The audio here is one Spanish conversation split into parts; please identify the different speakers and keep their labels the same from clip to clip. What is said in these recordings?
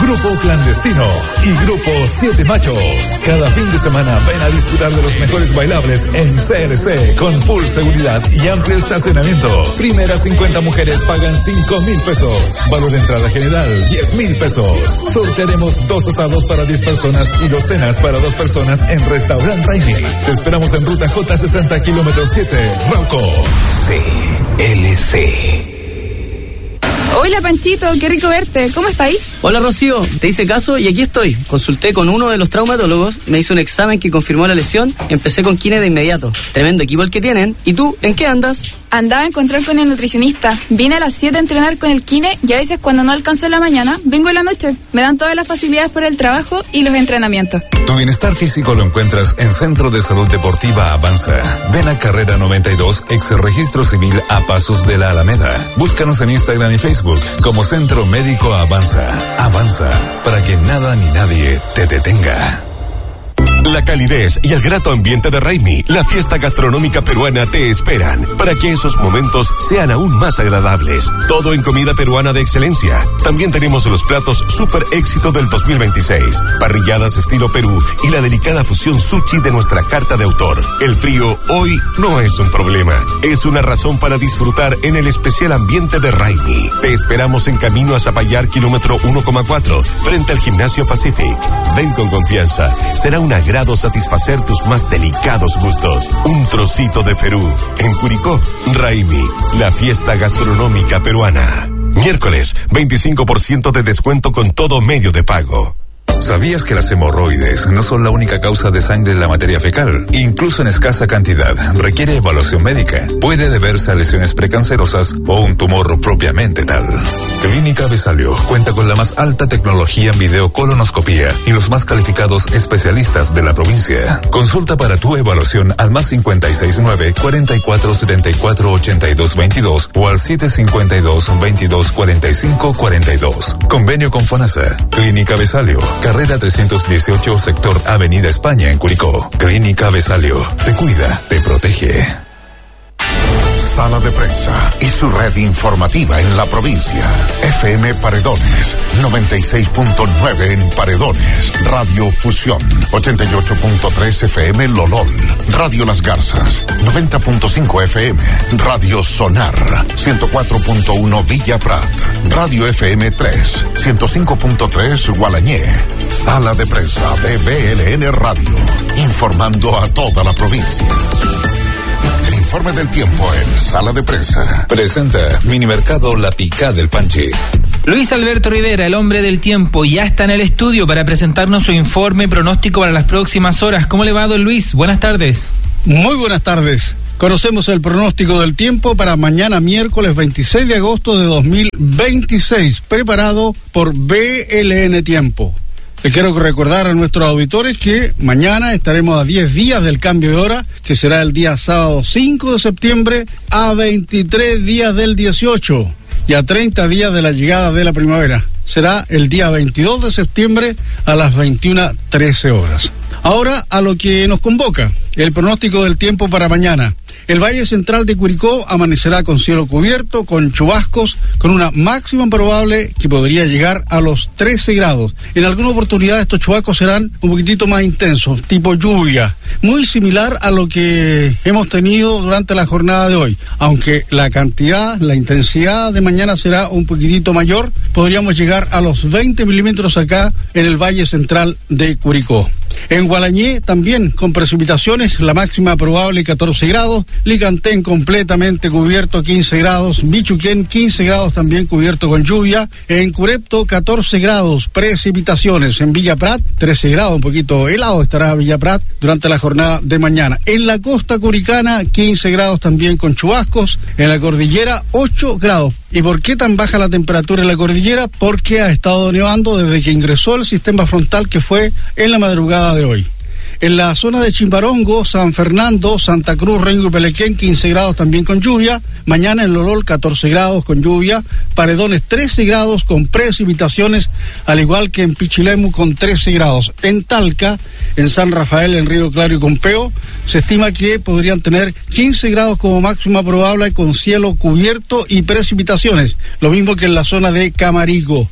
Speaker 1: Grupo Clandestino y Grupo 7 Machos. Cada fin de semana ven a disfrutar de los mejores bailables en CLC con full seguridad y amplio estacionamiento. Primeras 50 mujeres pagan 5,000 pesos. Valor de entrada general 10,000 pesos. Sortearemos 2 asados para 10 personas y 2 cenas para 2 personas en Restaurant Raimi. Te esperamos en ruta J60 kilómetro 7, Rauco. CLC.
Speaker 2: Hola Panchito, qué rico verte. ¿Cómo estás ahí?
Speaker 3: Hola Rocío, te hice caso y aquí estoy. Consulté con uno de los traumatólogos, me hizo un examen que confirmó la lesión y empecé con kine de inmediato. Tremendo equipo el que tienen. ¿Y tú, en qué andas?
Speaker 2: Andaba en control con el nutricionista. Vine a las 7 a entrenar con el kine y a veces cuando no alcanzo en la mañana, vengo en la noche. Me dan todas las facilidades por el trabajo y los entrenamientos.
Speaker 1: Tu bienestar físico lo encuentras en Centro de Salud Deportiva Avanza. Ven a Carrera 92, ex registro civil a pasos de la Alameda. Búscanos en Instagram y Facebook como Centro Médico Avanza. Avanza, para que nada ni nadie te detenga.
Speaker 4: La calidez y el grato ambiente de Raimi, la fiesta gastronómica peruana, te esperan para que esos momentos sean aún más agradables. Todo en comida peruana de excelencia. También tenemos los platos super éxito del 2026, parrilladas estilo Perú y la delicada fusión sushi de nuestra carta de autor. El frío hoy no es un problema, es una razón para disfrutar en el especial ambiente de Raimi. Te esperamos en camino a Zapallar, kilómetro 1,4, frente al Gimnasio Pacific. Ven con confianza, será un agrado satisfacer tus más delicados gustos. Un trocito de Perú. En Curicó, Raimi, la fiesta gastronómica peruana. Miércoles, 25% de descuento con todo medio de pago.
Speaker 1: ¿Sabías que las hemorroides no son la única causa de sangre en la materia fecal? Incluso en escasa cantidad, requiere evaluación médica. Puede deberse a lesiones precancerosas o un tumor propiamente tal. Clínica Besalio cuenta con la más alta tecnología en videocolonoscopía y los más calificados especialistas de la provincia. Consulta para tu evaluación al más 569-4474-8222 o al 752-2245-42. Convenio con FONASA. Clínica Besalio, Carrera 318, sector Avenida España en Curicó. Clínica Besalio, te cuida, te protege.
Speaker 5: Sala de Prensa y su red informativa en la provincia. FM Paredones, 96.9 en Paredones. Radio Fusión, 88.3 FM Lolol. Radio Las Garzas, 90.5 FM. Radio Sonar, 104.1 Villa Prat. Radio FM 3, 105.3 Gualañé. Sala de Prensa de BLN Radio, informando a toda la provincia. El informe del tiempo en Sala de Prensa.
Speaker 1: Presenta Minimercado La Picá del Panchi.
Speaker 6: Luis Alberto Rivera, el hombre del tiempo, ya está en el estudio para presentarnos su informe pronóstico para las próximas horas. ¿Cómo le va, don Luis? Buenas tardes.
Speaker 7: Muy buenas tardes. Conocemos el pronóstico del tiempo para mañana miércoles 26 de agosto de 2026, preparado por BLN Tiempo. Les quiero recordar a nuestros auditores que mañana estaremos a 10 días del cambio de hora, que será el día sábado 5 de septiembre, a 23 días del 18 y a 30 días de la llegada de la primavera. Será el día 22 de septiembre a las 21:13 horas. Ahora a lo que nos convoca, el pronóstico del tiempo para mañana. El Valle Central de Curicó amanecerá con cielo cubierto, con chubascos, con una máxima probable que podría llegar a los 13 grados. En alguna oportunidad estos chubascos serán un poquitito más intensos, tipo lluvia, muy similar a lo que hemos tenido durante la jornada de hoy. Aunque la cantidad, la intensidad de mañana será un poquitito mayor, podríamos llegar a los 20 milímetros acá en el Valle Central de Curicó. En Gualañé también con precipitaciones, la máxima probable 14 grados, Licantén completamente cubierto 15 grados, Bichuquén 15 grados también cubierto con lluvia, en Curepto 14 grados, precipitaciones, en Villa Prat 13 grados, un poquito helado estará Villa Prat durante la jornada de mañana. En la costa curicana 15 grados también con chubascos, en la cordillera 8 grados. ¿Y por qué tan baja la temperatura en la cordillera? Porque ha estado nevando desde que ingresó el sistema frontal que fue en la madrugada de hoy. En la zona de Chimbarongo, San Fernando, Santa Cruz, Rengo y Pelequén, 15 grados también con lluvia. Mañana en Lolol, 14 grados con lluvia. Paredones, 13 grados con precipitaciones, al igual que en Pichilemu con 13 grados. En Talca, en San Rafael, en Río Claro y Compeo, se estima que podrían tener 15 grados como máxima probable con cielo cubierto y precipitaciones. Lo mismo que en la zona de Camarico.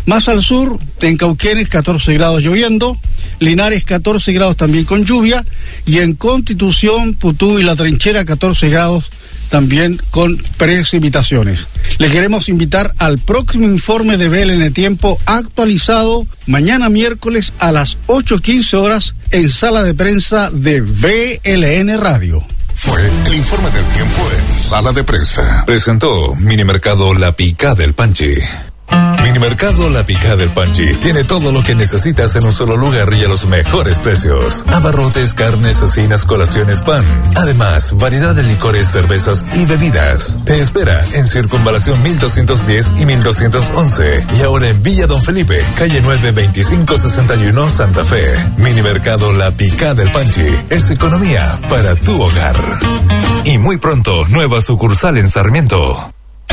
Speaker 7: Más al sur, en Cauquenes 14 grados lloviendo, Linares 14 grados también con lluvia, y en Constitución, Putú y La Trinchera 14 grados también con precipitaciones. Le queremos invitar al próximo informe de BLN Tiempo actualizado mañana miércoles a las 8:15 horas en Sala de Prensa de BLN Radio.
Speaker 5: Fue el informe del tiempo en Sala de Prensa.
Speaker 1: Presentó Minimercado La Picada del Panchi. Minimercado La Picada del Panchi tiene todo lo que necesitas en un solo lugar y a los mejores precios. Abarrotes, carnes, cecinas, colaciones, pan. Además, variedad de licores, cervezas y bebidas. Te espera en Circunvalación 1210 y 1211. Y ahora en Villa Don Felipe, calle 9, 2561, Santa Fe. Minimercado La Picada del Panchi es economía para tu hogar. Y muy pronto, nueva sucursal en Sarmiento.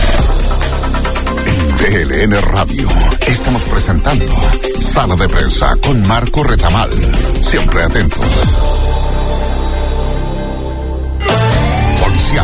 Speaker 5: BLN Radio. Estamos presentando Sala de Prensa con Marco Retamal. Siempre atento. Policial.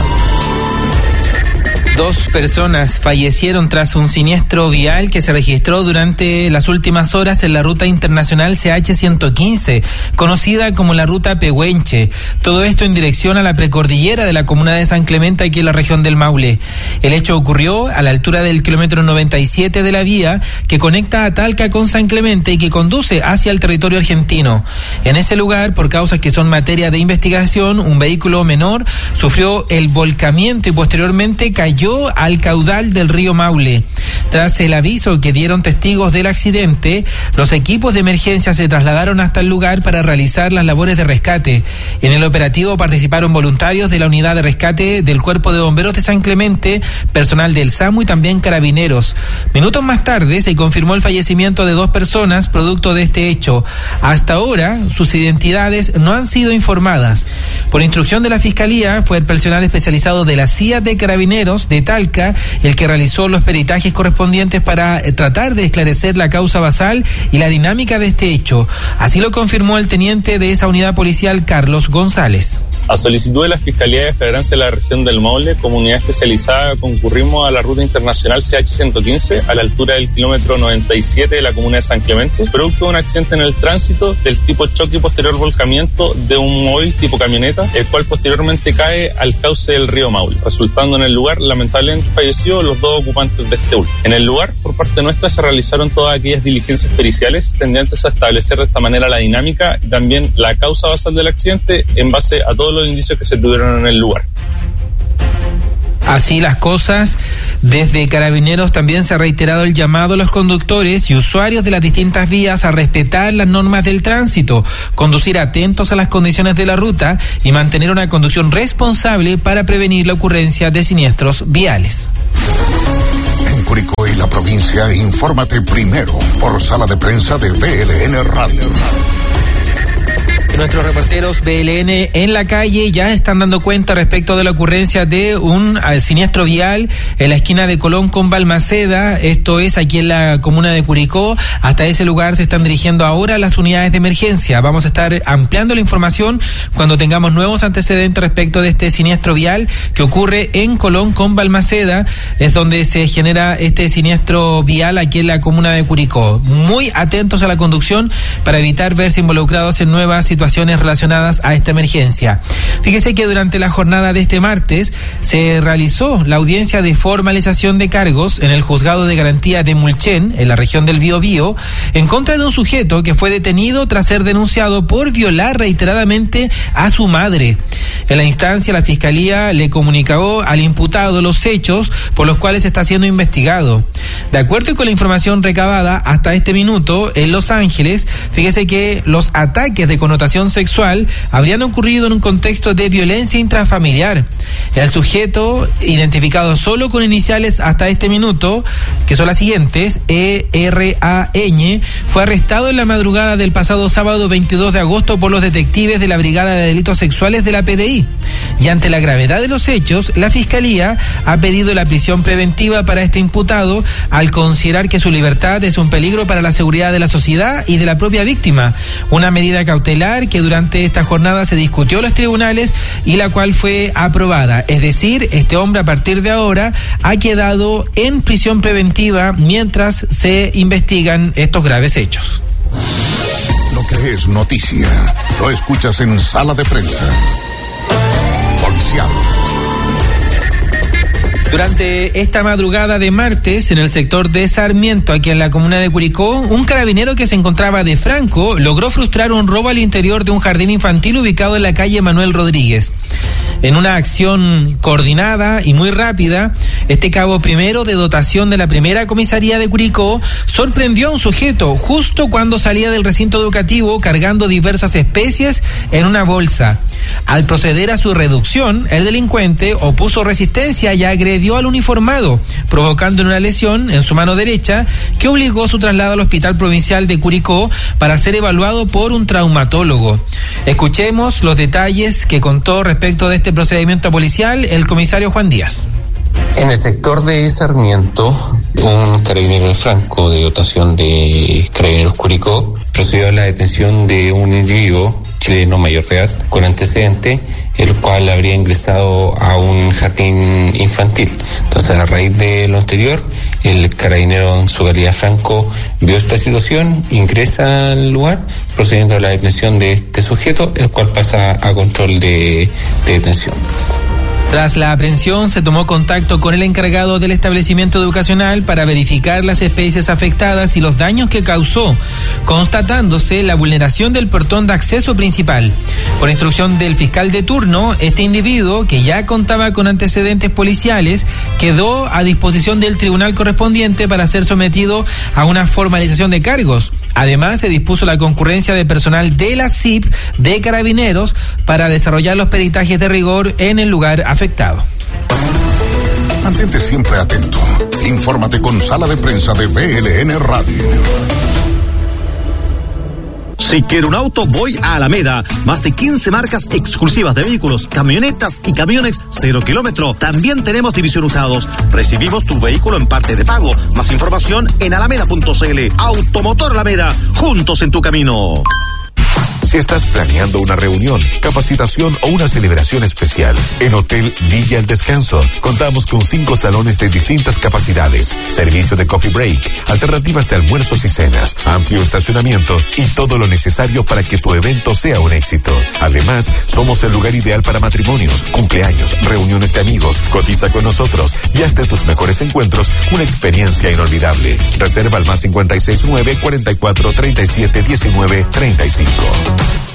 Speaker 6: 2 personas fallecieron tras un siniestro vial que se registró durante las últimas horas en la ruta internacional CH-115, conocida como la ruta Pehuenche. Todo esto en dirección a la precordillera de la comuna de San Clemente, aquí en la región del Maule. El hecho ocurrió a la altura del kilómetro 97 de la vía que conecta a Talca con San Clemente y que conduce hacia el territorio argentino. En ese lugar, por causas que son materia de investigación, un vehículo menor sufrió el volcamiento y posteriormente cayó al caudal del río Maule. Tras el aviso que dieron testigos del accidente, los equipos de emergencia se trasladaron hasta el lugar para realizar las labores de rescate. En el operativo participaron voluntarios de la unidad de rescate del Cuerpo de Bomberos de San Clemente, personal del SAMU y también carabineros. Minutos más tarde se confirmó el fallecimiento de 2 personas producto de este hecho. Hasta ahora, sus identidades no han sido informadas. Por instrucción de la Fiscalía, fue el personal especializado de la CIA de Carabineros de Talca el que realizó los peritajes correspondientes para tratar de esclarecer la causa basal y la dinámica de este hecho. Así lo confirmó el teniente de esa unidad policial, Carlos González.
Speaker 8: A solicitud de la Fiscalía de Flagrancia de la región del Maule, como unidad especializada, concurrimos a la ruta internacional CH-115 a la altura del kilómetro 97 de la comuna de San Clemente, producto de un accidente en el tránsito del tipo choque y posterior volcamiento de un móvil tipo camioneta, el cual posteriormente cae al cauce del río Maule, resultando en el lugar lamentablemente fallecidos los 2 ocupantes de este último. En el lugar, por parte nuestra, se realizaron todas aquellas diligencias periciales tendentes a establecer de esta manera la dinámica y también la causa basal del accidente en base a todos los indicios que se tuvieron en el lugar.
Speaker 6: Así las cosas, desde Carabineros también se ha reiterado el llamado a los conductores y usuarios de las distintas vías a respetar las normas del tránsito, conducir atentos a las condiciones de la ruta y mantener una conducción responsable para prevenir la ocurrencia de siniestros viales.
Speaker 5: En Curicó y la provincia, infórmate primero por Sala de Prensa de BLN Radio.
Speaker 6: Nuestros reporteros BLN en la calle ya están dando cuenta respecto de la ocurrencia de un siniestro vial en la esquina de Colón con Balmaceda. Esto es aquí en la comuna de Curicó. Hasta ese lugar se están dirigiendo ahora las unidades de emergencia. Vamos a estar ampliando la información cuando tengamos nuevos antecedentes respecto de este siniestro vial que ocurre en Colón con Balmaceda. Es donde se genera este siniestro vial aquí en la comuna de Curicó. Muy atentos a la conducción para evitar verse involucrados en nuevas situaciones relacionadas a esta emergencia. Fíjese que durante la jornada de este martes se realizó la audiencia de formalización de cargos en el Juzgado de Garantía de Mulchen, en la región del Biobío, en contra de un sujeto que fue detenido tras ser denunciado por violar reiteradamente a su madre. En la instancia, la Fiscalía le comunicó al imputado los hechos por los cuales está siendo investigado. De acuerdo con la información recabada hasta este minuto, en Los Ángeles, fíjese que los ataques de connotación sexual habrían ocurrido en un contexto de violencia intrafamiliar. El sujeto, identificado solo con iniciales hasta este minuto, que son las siguientes, ERAN, fue arrestado en la madrugada del pasado sábado 22 de agosto por los detectives de la Brigada de Delitos Sexuales de la PDI. Y ante la gravedad de los hechos, la Fiscalía ha pedido la prisión preventiva para este imputado al considerar que su libertad es un peligro para la seguridad de la sociedad y de la propia víctima. Una medida cautelar recordar que durante esta jornada se discutió en los tribunales y la cual fue aprobada. Es decir, este hombre a partir de ahora ha quedado en prisión preventiva mientras se investigan estos graves hechos.
Speaker 5: Lo que es noticia, lo escuchas en Sala de Prensa. Policial.
Speaker 6: Durante esta madrugada de martes, en el sector de Sarmiento, aquí en la comuna de Curicó, un carabinero que se encontraba de franco logró frustrar un robo al interior de un jardín infantil ubicado en la calle Manuel Rodríguez. En una acción coordinada y muy rápida, este cabo primero de dotación de la primera comisaría de Curicó sorprendió a un sujeto justo cuando salía del recinto educativo cargando diversas especies en una bolsa. Al proceder a su reducción, el delincuente opuso resistencia y agredió al uniformado, provocando una lesión en su mano derecha que obligó su traslado al Hospital Provincial de Curicó para ser evaluado por un traumatólogo. Escuchemos los detalles que contó respecto de este procedimiento policial el comisario Juan Díaz.
Speaker 9: En el sector de Sarmiento, un carabinero de franco de dotación de Carabineros Curicó procedió a la detención de un individuo chileno mayor de edad con antecedente, el cual habría ingresado a un jardín infantil. Entonces, a raíz de lo anterior, el carabinero en su calidad franco vio esta situación, ingresa al lugar, procediendo a la detención de este sujeto, el cual pasa a control de detención.
Speaker 6: Tras la aprehensión, se tomó contacto con el encargado del establecimiento educacional para verificar las especies afectadas y los daños que causó, constatándose la vulneración del portón de acceso principal. Por instrucción del fiscal de turno, este individuo, que ya contaba con antecedentes policiales, quedó a disposición del tribunal correspondiente para ser sometido a una formalización de cargos. Además, se dispuso la concurrencia de personal de la CIP de Carabineros para desarrollar los peritajes de rigor en el lugar afectado.
Speaker 5: Mantente siempre atento. Infórmate con Sala de Prensa de BLN Radio.
Speaker 10: Si quiero un auto, voy a Alameda. Más de 15 marcas exclusivas de vehículos, camionetas y camiones 0 kilómetro. También tenemos división usados. Recibimos tu vehículo en parte de pago. Más información en alameda.cl. Automotor Alameda, juntos en tu camino.
Speaker 4: Si estás planeando una reunión, capacitación o una celebración especial, en Hotel Villa El Descanso contamos con 5 salones de distintas capacidades, servicio de coffee break, alternativas de almuerzos y cenas, amplio estacionamiento y todo lo necesario para que tu evento sea un éxito. Además, somos el lugar ideal para matrimonios, cumpleaños, reuniones de amigos. Cotiza con nosotros y haz de tus mejores encuentros una experiencia inolvidable. Reserva al +569 44 37 19 35.